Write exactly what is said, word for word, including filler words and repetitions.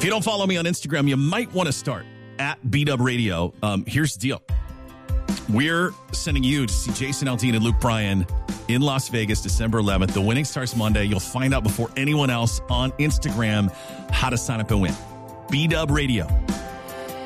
If you don't follow me on Instagram, you might want to start at B Dub Radio. Um, here's the deal. We're sending you to see Jason Aldean and Luke Bryan in Las Vegas, December eleventh. The winning starts Monday. You'll find out before anyone else on Instagram how to sign up and win. B Dub Radio.